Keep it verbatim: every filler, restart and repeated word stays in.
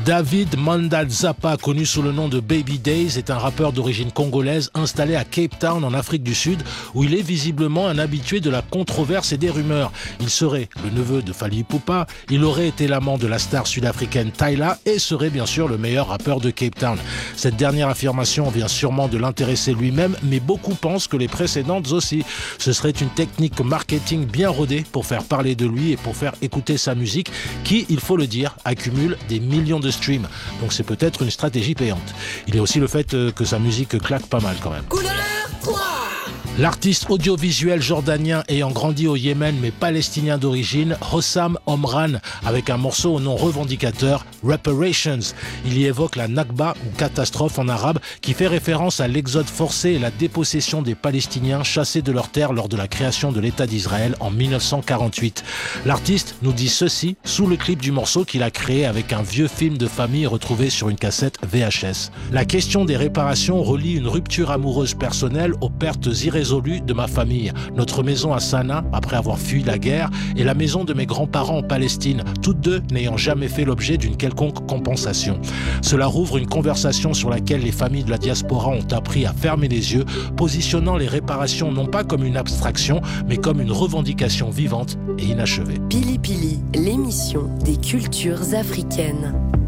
David Mandal Zappa, connu sous le nom de Baby Days, est un rappeur d'origine congolaise installé à Cape Town en Afrique du Sud, où il est visiblement un habitué de la controverse et des rumeurs. Il serait le neveu de Fally Ipupa, il aurait été l'amant de la star sud-africaine Tyla et serait bien sûr le meilleur rappeur de Cape Town. Cette dernière affirmation vient sûrement de l'intéresser lui-même, mais beaucoup pensent que les précédentes aussi. Ce serait une technique marketing bien rodée pour faire parler de lui et pour faire écouter sa musique, qui, il faut le dire, accumule des millions de streams. Donc c'est peut-être une stratégie payante. Il y a aussi le fait que sa musique claque pas mal quand même. Coup de l'heure trois. L'artiste audiovisuel jordanien ayant grandi au Yémen mais palestinien d'origine, Hossam Omran, avec un morceau au nom revendicateur, Reparations. Il y évoque la Nakba ou catastrophe en arabe, qui fait référence à l'exode forcé et la dépossession des Palestiniens chassés de leurs terres lors de la création de l'État d'Israël en mille neuf cent quarante-huit. L'artiste nous dit ceci sous le clip du morceau qu'il a créé avec un vieux film de famille retrouvé sur une cassette V H S. La question des réparations relie une rupture amoureuse personnelle aux pertes irrésolubles de ma famille. Notre maison à Sanaa, après avoir fui la guerre, et la maison de mes grands-parents en Palestine, toutes deux n'ayant jamais fait l'objet d'une quelconque compensation. Cela rouvre une conversation sur laquelle les familles de la diaspora ont appris à fermer les yeux, positionnant les réparations non pas comme une abstraction, mais comme une revendication vivante et inachevée. Pili Pili, l'émission des cultures africaines.